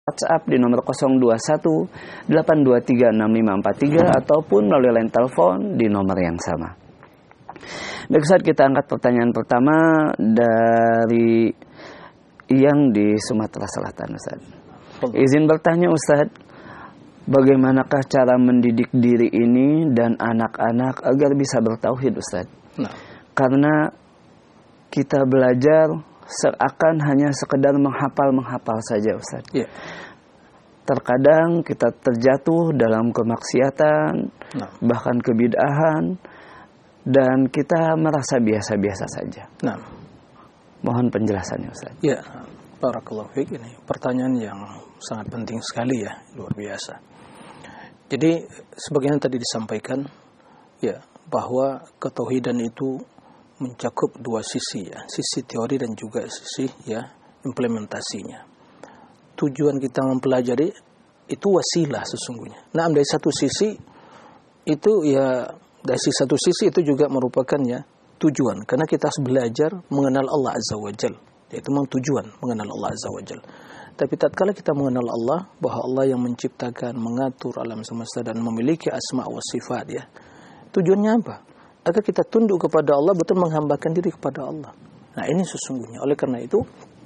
WhatsApp di nomor 021-823-6543 ataupun melalui line telepon di nomor yang sama. Baik Ustaz, kita angkat pertanyaan pertama dari yang di Sumatera Selatan, Ustaz. Izin bertanya Ustaz, bagaimanakah cara mendidik diri ini dan anak-anak agar bisa bertauhid, Ustaz? Karena kita belajar seakan hanya sekedar menghafal saja, Ustaz. Terkadang kita terjatuh dalam kemaksiatan, bahkan kebid'ahan, dan kita merasa biasa-biasa saja. Mohon penjelasannya, Ustaz. Ya, barakallahu fiik. Ini pertanyaan yang sangat penting sekali ya, luar biasa. Jadi sebagaimana tadi disampaikan ya, bahwa ketauhidan itu mencakup dua sisi ya, sisi teori dan juga sisi ya implementasinya. Tujuan kita mempelajari itu wasilah sesungguhnya. Nah, dari satu sisi itu ya, dari satu sisi itu juga merupakan ya tujuan, karena kita harus belajar mengenal Allah Azza wa Jalla. Yaitu memang tujuan mengenal Allah Azza wa Jalla. Tapi tatkala kita mengenal Allah, bahwa Allah yang menciptakan, mengatur alam semesta dan memiliki asma wa sifat ya. Tujuannya apa? Agar kita tunduk kepada Allah, betul menghambakan diri kepada Allah. Nah, ini sesungguhnya. Oleh karena itu,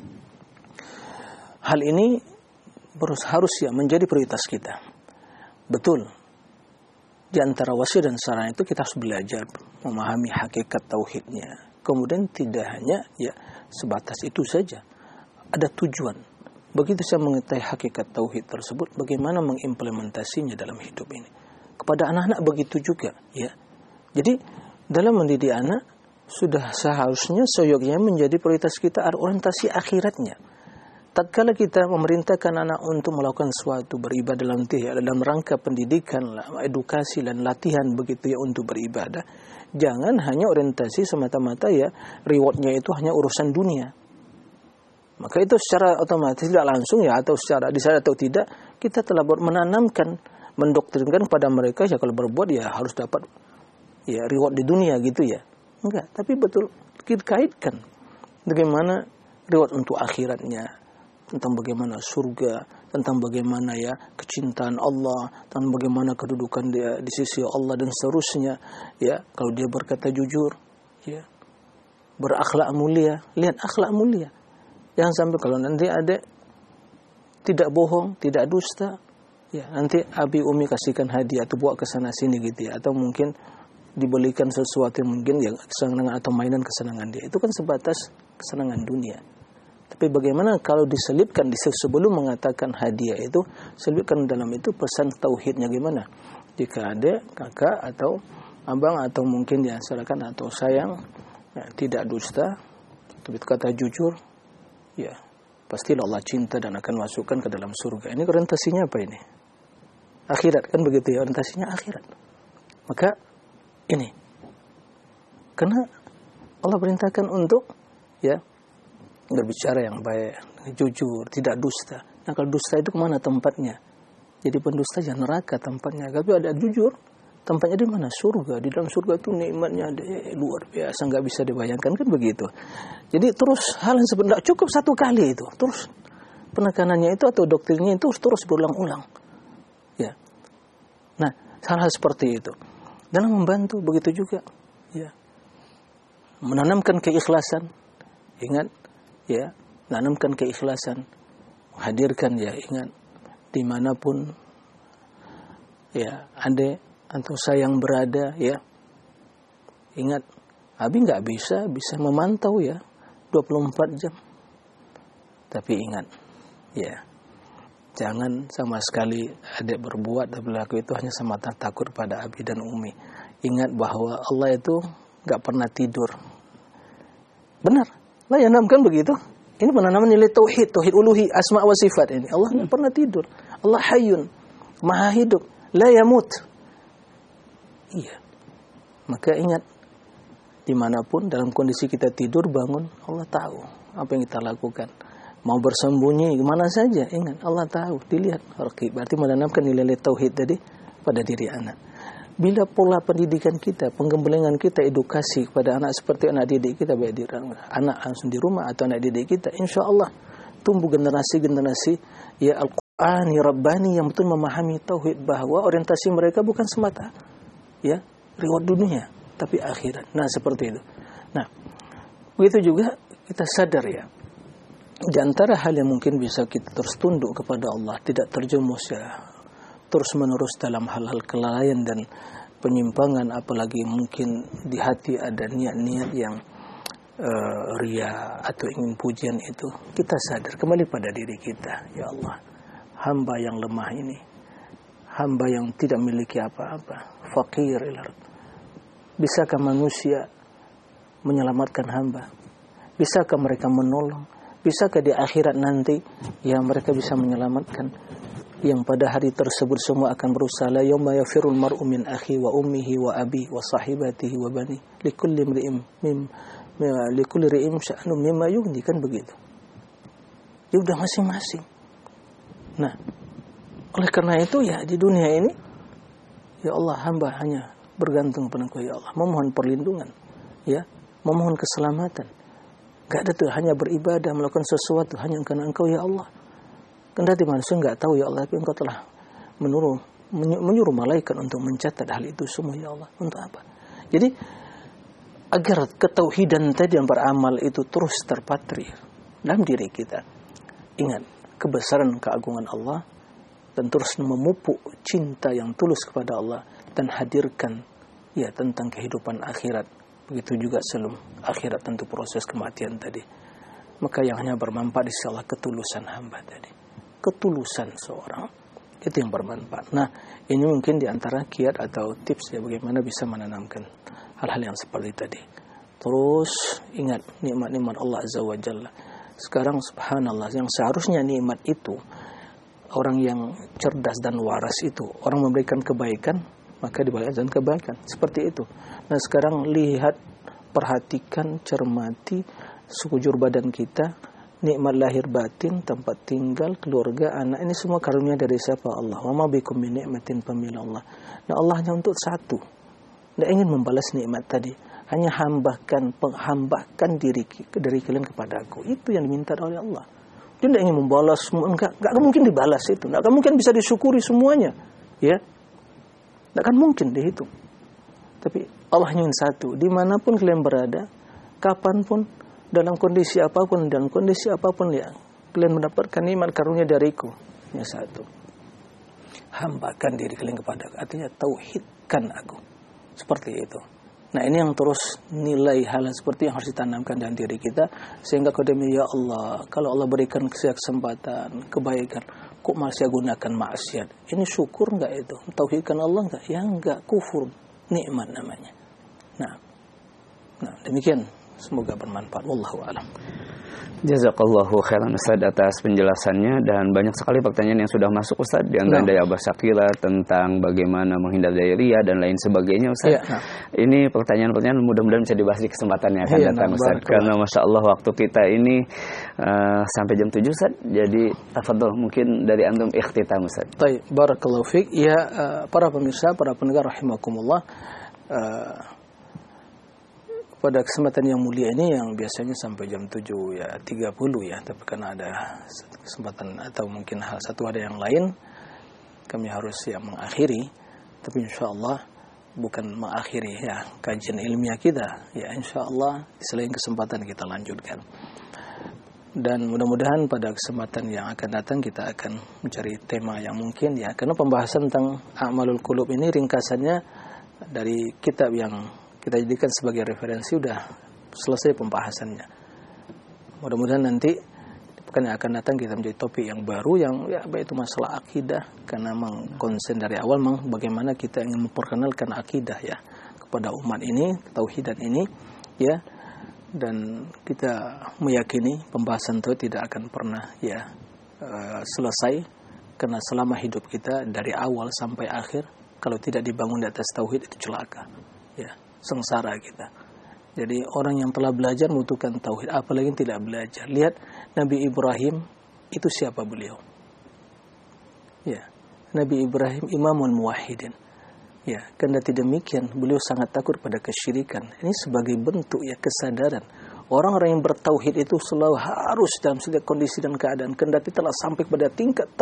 hal ini harus ya menjadi prioritas kita. Betul. Di antara wasilah dan sarana itu kita harus belajar memahami hakikat tauhidnya. Kemudian tidak hanya ya sebatas itu saja. Ada tujuan. Begitu saya mengetahui hakikat tauhid tersebut, bagaimana mengimplementasinya dalam hidup ini. Kepada anak-anak begitu juga, ya. Jadi dalam mendidik anak sudah seharusnya seyogyanya menjadi prioritas kita orientasi akhiratnya. Tatkala kita memerintahkan anak untuk melakukan suatu beribadah dalam rangka pendidikan, edukasi dan latihan begitu ya untuk beribadah, jangan hanya orientasi semata-mata ya rewardnya itu hanya urusan dunia. Maka itu secara otomatis tidak langsung ya, atau secara disadari atau tidak, kita telah menanamkan, mendoktrinkan kepada mereka ya kalau berbuat ya harus dapat ya reward di dunia gitu ya. Enggak, tapi betul kita kaitkan bagaimana reward untuk akhiratnya, tentang bagaimana surga, tentang bagaimana ya kecintaan Allah, tentang bagaimana kedudukan dia di sisi Allah dan seterusnya ya. Kalau dia berkata jujur ya, berakhlak mulia, lihat akhlak mulia. Jangan sampai kalau nanti ada tidak bohong, tidak dusta ya, nanti abi umi kasihkan hadiah atau bawa ke sana sini gitu ya, atau mungkin dibelikan sesuatu yang mungkin yang kesenangan atau mainan kesenangan dia. Itu kan sebatas kesenangan dunia. Tapi bagaimana kalau diselipkan sebelum mengatakan hadiah itu, selipkan dalam itu pesan tauhidnya gimana? Jika ada kakak atau abang atau mungkin ya silakan atau sayang ya, tidak dusta, tapi kata jujur, ya pasti Allah cinta dan akan masukkan ke dalam surga. Ini orientasinya apa ini? Akhirat kan begitu ya, orientasinya akhirat. Maka ini karena Allah perintahkan untuk ya berbicara yang baik, jujur, tidak dusta. Nah, kalau dusta itu kemana tempatnya? Jadi pendusta ya neraka tempatnya. Tapi ada jujur, tempatnya di mana? Surga. Di dalam surga itu nikmatnya luar biasa, nggak bisa dibayangkan kan begitu. Jadi terus hal yang sebenarnya cukup satu kali itu, terus penekanannya itu atau doktrinnya itu terus berulang-ulang. Ya. Nah, hal-hal seperti itu. Dalam membantu begitu juga, ya, menanamkan keikhlasan, ingat, ya, menanamkan keikhlasan, menghadirkan ya, ingat, dimanapun, ya, adik atau sayang berada, ya, ingat, abi nggak bisa memantau ya, 24 jam, tapi ingat, ya. Jangan sama sekali adik berbuat dan berlaku itu hanya semata takut pada abi dan umi. Ingat bahwa Allah itu gak pernah tidur. Benar. Allah yang menanamkan begitu. Ini penanaman nilai tauhid uluhi, asma wa sifat ini. Allah gak pernah tidur. Allah hayyun, maha hidup, la yamut. Iya. Maka ingat, dimanapun dalam kondisi kita tidur bangun, Allah tahu apa yang kita lakukan. Mau bersembunyi kemana saja, ingat Allah tahu, dilihat. Berarti menanamkan nilai tauhid tadi pada diri anak. Bila pola pendidikan kita, penggembelengan kita, edukasi kepada anak seperti anak didik kita, baik di anak langsung di rumah atau anak didik kita, insya Allah tumbuh generasi ya ani rabbani yang betul memahami tauhid, bahwa orientasi mereka bukan semata ya reward dunia tapi akhirat. Nah, seperti itu. Nah, begitu juga kita sadar ya, di antara hal yang mungkin bisa kita terus tunduk kepada Allah, tidak terjerumus ya terus menerus dalam hal-hal kelalaian dan penyimpangan, apalagi mungkin di hati ada niat-niat yang ria atau ingin pujian, itu kita sadar kembali pada diri kita. Ya Allah, hamba yang lemah ini, hamba yang tidak memiliki apa-apa, fakir ilar. Bisakah manusia menyelamatkan hamba? Bisakah mereka menolong? Bisakah di akhirat nanti yang mereka bisa menyelamatkan? Yang pada hari tersebut semua akan berusaha. La yawma yafirul mar'u min akhi wa ummihi wa abi wa sahibatihi wa bani likulli ri'im sya'num mimma yughni, kan begitu. Ya udah masing-masing. Nah, oleh karena itu ya di dunia ini ya Allah, hamba hanya bergantung pada Engkau ya Allah, memohon perlindungan, ya, memohon keselamatan. Gak ada tuh, hanya beribadah, melakukan sesuatu hanya karena Engkau ya Allah. Kendati manusia nggak tahu ya Allah, tapi Engkau telah menyuruh malaikat untuk mencatat hal itu semua ya Allah. Untuk apa? Jadi agar ketauhidan tadi yang beramal itu terus terpatri dalam diri kita. Ingat kebesaran keagungan Allah dan terus memupuk cinta yang tulus kepada Allah, dan hadirkan ya tentang kehidupan akhirat. Begitu juga sebelum akhirat tentu proses kematian tadi. Maka yang hanya bermanfaat di sisi Allah ketulusan hamba tadi. Ketulusan seorang itu yang bermanfaat. Nah, ini mungkin di antara kiat atau tips ya bagaimana bisa menanamkan hal-hal yang seperti tadi. Terus ingat nikmat-nikmat Allah Azza wa Jalla. Sekarang subhanallah, yang seharusnya nikmat itu orang yang cerdas dan waras itu, orang memberikan kebaikan maka dibalaskan kebaikan. Seperti itu. Nah, sekarang lihat, perhatikan, cermati sekujur badan kita. Nikmat lahir batin, tempat tinggal, keluarga, anak, ini semua karunia dari siapa? Allah. Wa ma bikum min ni'matin famil Allah. Nah, Allah hanya untuk satu. Tidak ingin membalas nikmat tadi. Hanya hambakan diri kalian kepada Aku. Itu yang diminta oleh Allah. Dia tidak ingin membalas semua. Enggak mungkin dibalas itu. Enggak mungkin bisa disyukuri semuanya. Ya. Tidak akan mungkin dihitung. Tapi Allah hanya ingin satu. Dimanapun kalian berada, kapanpun, dalam kondisi apapun ya, kalian mendapatkan nikmat karunia dariku. Yang satu, hambakan diri kalian kepada Aku, artinya tauhidkan Aku. Seperti itu. Nah, ini yang terus nilai hal seperti yang harus ditanamkan dalam diri kita, sehingga kodenya ya Allah, kalau Allah berikan kesempatan, kebaikan, kok masih gunakan maksiat? Ini syukur enggak itu? Tauhidkan Allah enggak? Ya enggak, kufur, nikmat namanya. Nah, demikian. Semoga bermanfaat. Wallahu a'lam. Jazakallahu khairan Ustaz atas penjelasannya, dan banyak sekali pertanyaan yang sudah masuk Ustaz, di antara dari Abah Syakila tentang bagaimana menghindar dari ria dan lain sebagainya Ustaz. Ini pertanyaan-pertanyaan mudah-mudahan bisa dibahas di kesempatan yang akan datang Ustaz. Karena Masya Allah waktu kita ini sampai jam 7 Ustaz. Jadi tafadhol, mungkin dari antum ikhtitam Ustaz. Baik, barakallahu fiik. Ya, para pemirsa, para pendengar rahimakumullah. Pada kesempatan yang mulia ini yang biasanya sampai jam 7:30 ya, tapi karena ada kesempatan atau mungkin ada yang lain, kami harus ya mengakhiri. Tapi insya Allah bukan mengakhiri ya kajian ilmiah kita, ya insya Allah selain kesempatan kita lanjutkan. Dan mudah-mudahan pada kesempatan yang akan datang kita akan mencari tema yang mungkin ya, karena pembahasan tentang a'malul qulub ini ringkasannya dari kitab yang kita jadikan sebagai referensi udah selesai pembahasannya. Mudah-mudahan nanti pekan yang akan datang kita menjadi topik yang baru yang ya baik itu masalah akidah, karena memang konsen dari awal memang bagaimana kita ingin memperkenalkan akidah ya kepada umat ini, tauhidan ini ya, dan kita meyakini pembahasan itu tidak akan pernah ya selesai, karena selama hidup kita dari awal sampai akhir kalau tidak dibangun di atas tauhid itu celaka ya, sengsara kita. Jadi orang yang telah belajar membutuhkan tauhid, apalagi yang tidak belajar. Lihat Nabi Ibrahim itu siapa beliau? Ya, Nabi Ibrahim imamul muwahhidin. Ya, kendati demikian beliau sangat takut pada kesyirikan. Ini sebagai bentuk ya kesadaran. Orang-orang yang bertauhid itu selalu harus dalam setiap kondisi dan keadaan, kendati telah sampai pada tingkat tertinggi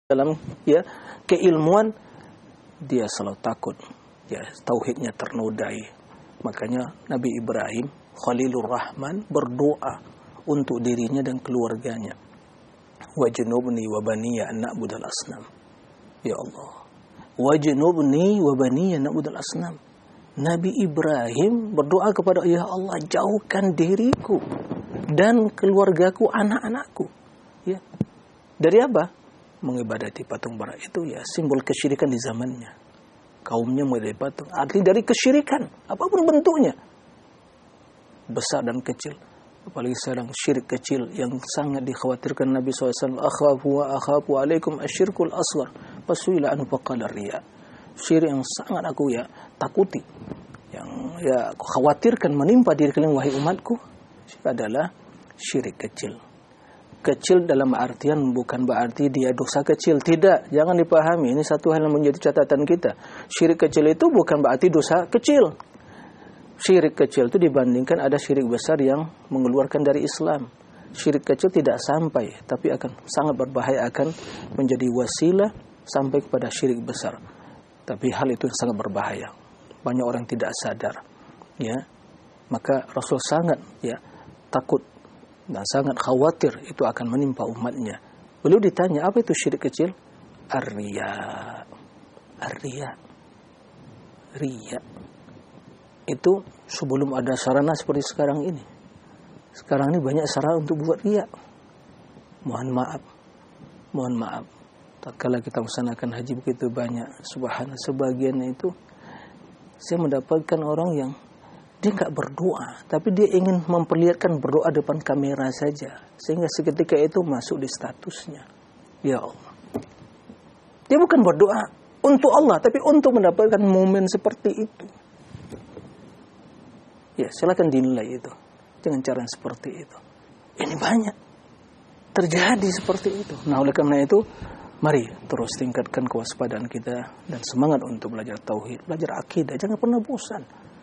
dalam keilmuan, dia selalu takut tauhidnya ternodai. Makanya Nabi Ibrahim Khalilur Rahman berdoa untuk dirinya dan keluarganya. Wajnubni wa baniya an na'budal asnam. Ya Allah, wajnubni wa baniya an na'budal asnam. Nabi Ibrahim berdoa kepada, ya Allah, jauhkan diriku dan keluargaku, anak-anakku. Ya. Dari apa? Mengibadati patung bara. Itu simbol kesyirikan di zamannya. Kaumnya mengibadati patung. Arti dari kesyirikan, apapun bentuknya, besar dan kecil. Apalagi sekarang syirik kecil yang sangat dikhawatirkan Nabi SAW. Akhafu alaikum asyirkul asghar fasuila anhu faqala riya. Syirik yang sangat aku takuti, yang aku khawatirkan menimpa diri kalian wahai umatku, adalah syirik kecil. Kecil dalam artian bukan berarti dia dosa kecil, tidak, jangan dipahami. Ini satu hal yang menjadi catatan kita. Syirik kecil itu bukan berarti dosa kecil. Syirik kecil itu dibandingkan ada syirik besar yang mengeluarkan dari Islam. Syirik kecil tidak sampai, tapi akan sangat berbahaya, akan menjadi wasilah sampai kepada syirik besar. Tapi hal itu sangat berbahaya. Banyak orang tidak sadar. Maka Rasul sangat takut dan sangat khawatir itu akan menimpa umatnya. Beliau ditanya, apa itu syirik kecil? Ar-riya. Riya. Itu sebelum ada sarana seperti sekarang ini. Sekarang ini banyak sarana untuk buat riya. Mohon maaf. Tatkala kita melaksanakan haji begitu banyak, subhanallah, sebagiannya itu saya mendapatkan orang yang dia nggak berdoa, tapi dia ingin memperlihatkan berdoa depan kamera saja, sehingga seketika itu masuk di statusnya. Ya Allah, dia bukan berdoa untuk Allah, tapi untuk mendapatkan momen seperti itu. Ya, silakan dinilai itu dengan cara seperti itu. Ini banyak terjadi seperti itu. Nah, oleh karena itu, mari terus tingkatkan kewaspadaan kita dan semangat untuk belajar tauhid, belajar akidah. Jangan pernah bosan.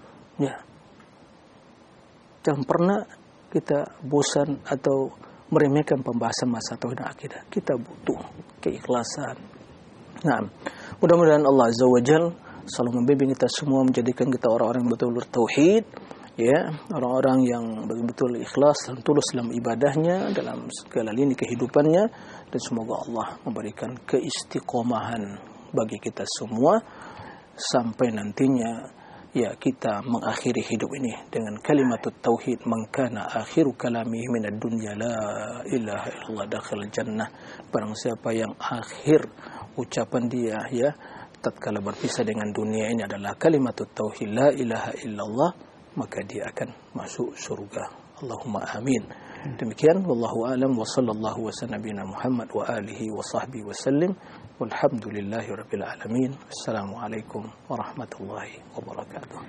Jangan pernah kita bosan atau meremehkan pembahasan masalah tauhid dan akidah. Kita butuh keikhlasan. Nah, mudah-mudahan Allah Azza wa Jalla selalu membimbing kita semua, menjadikan kita orang-orang yang betul-betul tauhid, orang-orang yang betul-betul ikhlas dan tulus dalam ibadahnya, dalam segala lini kehidupannya, dan semoga Allah memberikan keistiqomahan bagi kita semua sampai nantinya kita mengakhiri hidup ini dengan kalimatut tauhid, man kana akhiru kalamihi minad dunya la ilaha illallah dakhil jannah. Barang siapa yang akhir ucapan dia tatkala berpisah dengan dunia ini adalah kalimatut tauhid la ilaha illallah, maka dia akan masuk surga. Allahumma amin. Demikian, wallahu alam, wa sallallahu wa sallam Muhammad wa alihi wa sahbihi wa sallim, walhamdulillahi rabbil alamin. Assalamualaikum warahmatullahi wabarakatuh.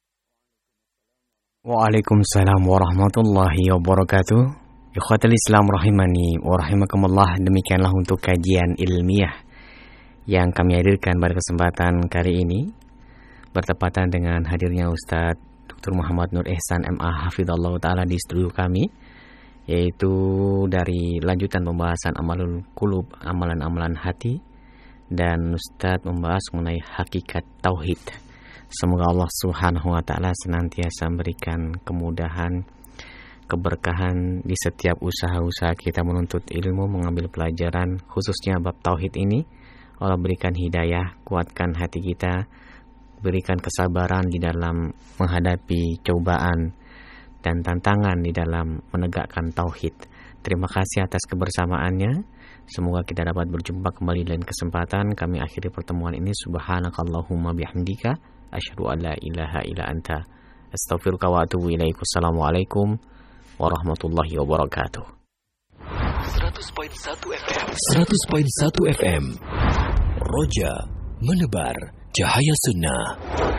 Waalaikumsalam warahmatullahi wabarakatuh. Ikhwatul Islam rahimani wa rahimakumullah. Demikianlah untuk kajian ilmiah yang kami hadirkan pada kesempatan kali ini, bertepatan dengan hadirnya Ustadz Dr. Muhammad Nur Ihsan MA Hafidhallah Ta'ala di studio kami, yaitu dari lanjutan pembahasan amalul qulub, amalan-amalan hati, dan Ustadz membahas mengenai hakikat tauhid. Semoga Allah Subhanahu wa Ta'ala senantiasa memberikan kemudahan, keberkahan di setiap usaha-usaha kita menuntut ilmu, mengambil pelajaran, khususnya bab tauhid ini. Allah berikan hidayah, kuatkan hati kita, berikan kesabaran di dalam menghadapi cobaan dan tantangan di dalam menegakkan tauhid. Terima kasih atas kebersamaannya. Semoga kita dapat berjumpa kembali lain kesempatan. Kami akhiri pertemuan ini. Subhanakallahumma bihamdika asyhadu an la ilaha illa anta astaghfiruka wa atubu ilaik. Wassalamualaikum warahmatullahi wabarakatuh. 100.1 FM Roja menebar cahaya sunnah.